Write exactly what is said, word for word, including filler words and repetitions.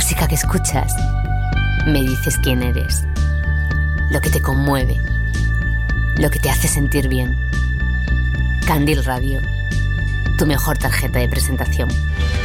música que escuchas, me dices quién eres, lo que te conmueve, lo que te hace sentir bien. Candil Radio, tu mejor tarjeta de presentación.